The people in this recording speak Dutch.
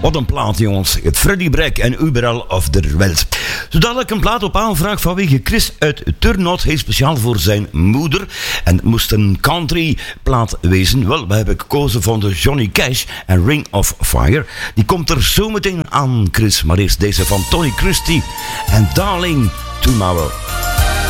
Wat een plaat, jongens. Het Freddy Brek en Überall of der Welt. Zo dadelijk een plaat op aanvraag vanwege Chris uit Turnhout. Heel speciaal voor zijn moeder. En het moest een country plaat wezen. Wel, we hebben gekozen van de Johnny Cash en Ring of Fire. Die komt er zo meteen aan, Chris. Maar eerst deze van Tony Christie en Darling Tomorrow.